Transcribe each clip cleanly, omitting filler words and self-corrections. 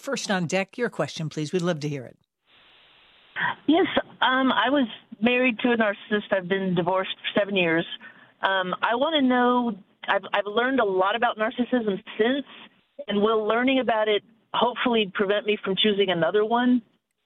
first on deck. Your question, please. We'd love to hear it. Yes, I was married to a narcissist. I've been divorced for 7 years. I want to know, I've learned a lot about narcissism since, and will learning about it hopefully prevent me from choosing another one?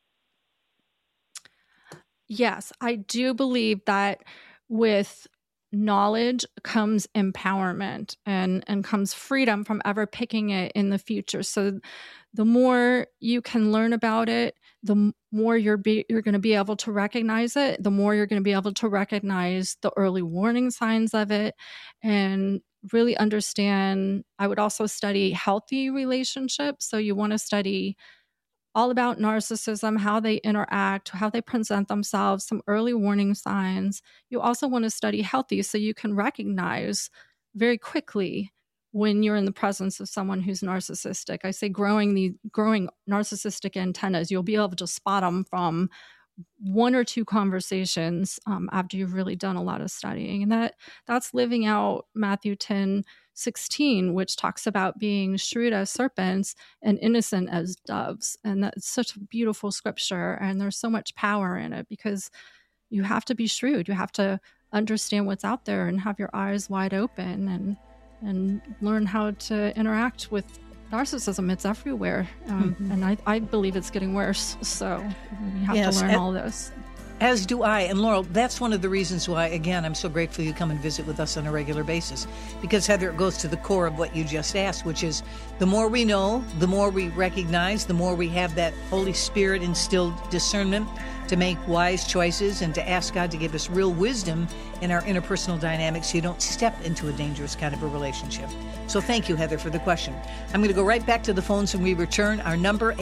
Yes, I do believe that with knowledge comes empowerment and comes freedom from ever picking it in the future. So the more you can learn about it, the more you're going to be able to recognize it, the more you're going to be able to recognize the early warning signs of it and really understand. I would also study healthy relationships. So you want to study all about narcissism, how they interact, how they present themselves, some early warning signs. You also want to study healthy so you can recognize very quickly when you're in the presence of someone who's narcissistic. I say growing narcissistic antennas. You'll be able to spot them from one or two conversations after you've really done a lot of studying. And that's living out Matthew 10:16, which talks about being shrewd as serpents and innocent as doves. And that's such a beautiful scripture. And there's so much power in it because you have to be shrewd. You have to understand what's out there and have your eyes wide open and learn how to interact with narcissism. It's everywhere. And I believe it's getting worse. So you have to learn all this. As do I. And Laurel, that's one of the reasons why, again, I'm so grateful you come and visit with us on a regular basis. Because, Heather, it goes to the core of what you just asked, which is the more we know, the more we recognize, the more we have that Holy Spirit instilled discernment to make wise choices and to ask God to give us real wisdom in our interpersonal dynamics so you don't step into a dangerous kind of a relationship. So thank you, Heather, for the question. I'm going to go right back to the phones when we return. Our number,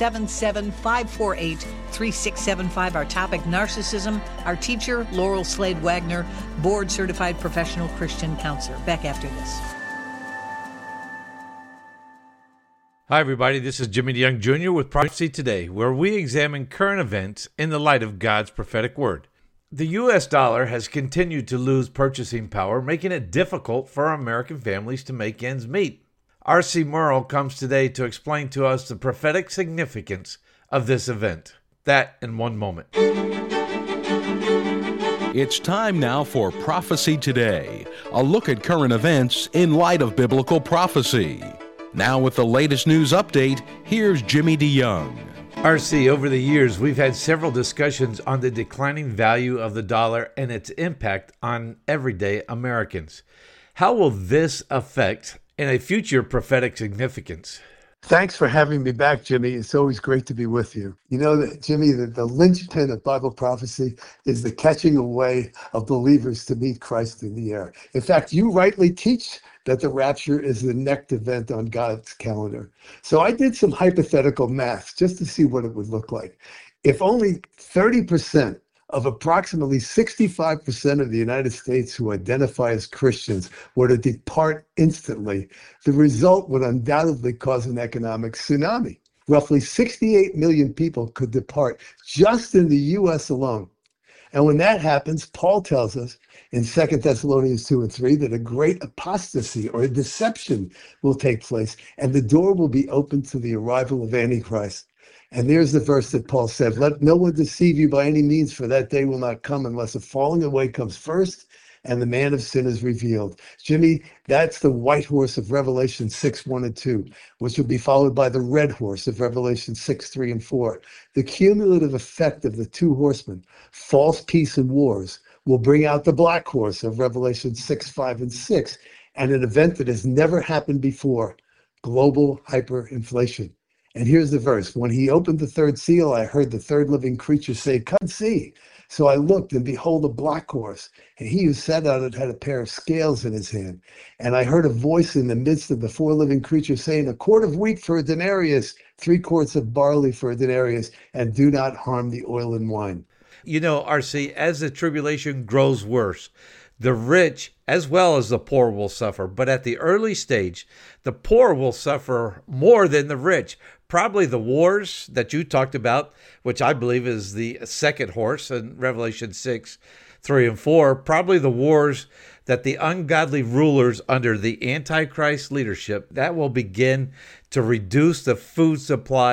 877-548-3675. Our topic, narcissism. Our teacher, Laurel Slade Wagner, board-certified professional Christian counselor. Back after this. Hi, everybody. This is Jimmy DeYoung Jr. with Prophecy Today, where we examine current events in the light of God's prophetic word. The U.S. dollar has continued to lose purchasing power, making it difficult for American families to make ends meet. R.C. Merle comes today to explain to us the prophetic significance of this event. That in one moment. It's time now for Prophecy Today, a look at current events in light of biblical prophecy. Now with the latest news update, here's Jimmy DeYoung. RC, over the years, we've had several discussions on the declining value of the dollar and its impact on everyday Americans. How will this affect in a future prophetic significance? Thanks for having me back, Jimmy. It's always great to be with you. You know, Jimmy, the linchpin of Bible prophecy is the catching away of believers to meet Christ in the air. In fact, you rightly teach that the rapture is the next event on God's calendar. So I did some hypothetical math just to see what it would look like. If only 30% of approximately 65% of the United States who identify as Christians were to depart instantly, the result would undoubtedly cause an economic tsunami. Roughly 68 million people could depart just in the U.S. alone. And when that happens, Paul tells us in 2 Thessalonians 2 and 3 that a great apostasy or a deception will take place, and the door will be open to the arrival of Antichrist. And there's the verse that Paul said, "Let no one deceive you by any means, for that day will not come unless a falling away comes first, and the man of sin is revealed." Jimmy, that's the white horse of Revelation 6:1 and 2, which will be followed by the red horse of Revelation 6:3 and 4. The cumulative effect of the two horsemen, false peace and wars, will bring out the black horse of Revelation 6:5 and 6, and an event that has never happened before, global hyperinflation. And here's the verse. "When he opened the third seal, I heard the third living creature say, 'Come see.' So I looked, and behold, a black horse, and he who sat on it had a pair of scales in his hand. And I heard a voice in the midst of the four living creatures saying, 'A quart of wheat for a denarius, 3 quarts of barley for a denarius, and do not harm the oil and wine.'" You know, RC, as the tribulation grows worse, the rich as well as the poor will suffer. But at the early stage, the poor will suffer more than the rich. Probably the wars that you talked about, which I believe is the second horse in Revelation 6:3 and 4, probably the wars that the ungodly rulers under the Antichrist leadership, that will begin to reduce the food supply